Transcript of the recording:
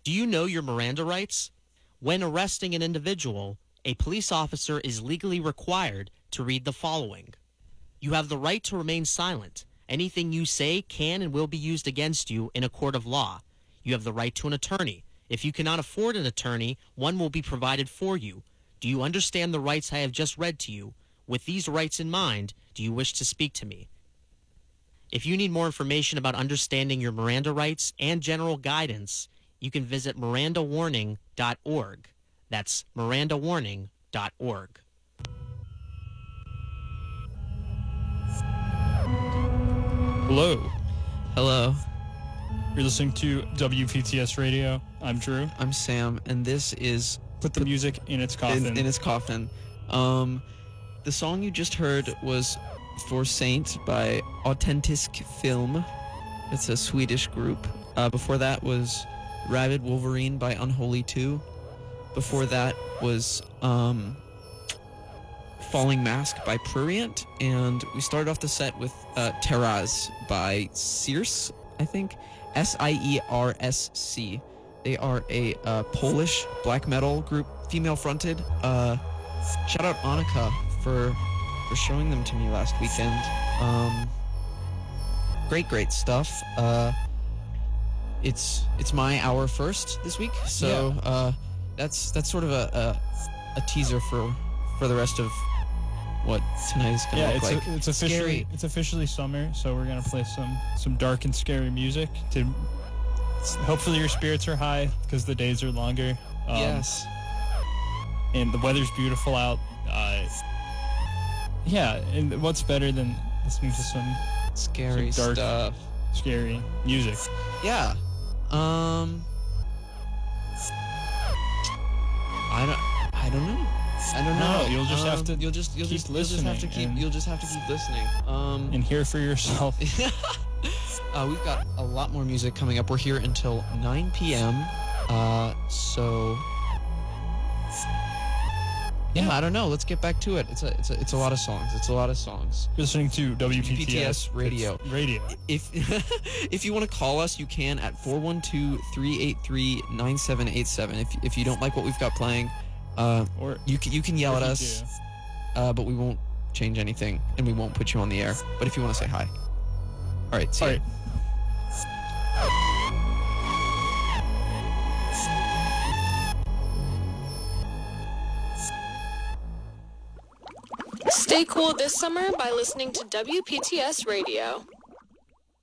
Do you know your Miranda rights? When arresting an individual, a police officer is legally required to read the following. You have the right to remain silent. Anything you say can and will be used against you in a court of law. You have the right to an attorney. If you cannot afford an attorney, one will be provided for you. Do you understand the rights I have just read to you? With these rights in mind, do you wish to speak to me? If you need more information about understanding your Miranda rights and general guidance, you can visit mirandawarning.org. That's mirandawarning.org. Hello. Hello, You're listening to WPTS Radio. I'm Drew. I'm Sam, and this is Put the music in its coffin. in its coffin. The song you just heard was For Saint by Autentisk Film. It's a Swedish group. Before that was Rabid Wolverine by Unholy 2. Before that was Falling Mask by Prurient. And we started off the set with Teraz by Siersk, I think. Siersc. They are a Polish black metal group, female-fronted. Shout out Annika for showing them to me last weekend. Great stuff. It's my hour first this week, so that's sort of a teaser for the rest of what tonight is gonna look like. It's officially summer, so we're gonna play some dark and scary music to hopefully your spirits are high because the days are longer. Yes. And the weather's beautiful out. And what's better than listening to some Scary dark, stuff. scary music? Yeah. I don't know. No, you'll just have to You'll just have to keep listening. and hear for yourself. We've got a lot more music coming up. We're here until 9 p.m. So yeah, I don't know. Let's get back to it. It's a lot of songs. You're listening to WPTS Radio. Radio. If you want to call us, you can at 412-383-9787. If you don't like what we've got playing, Or you can yell at if us, you but we won't change anything, and we won't put you on the air. But if you want to say hi, all right. See ya. Stay cool this summer by listening to WPTS Radio.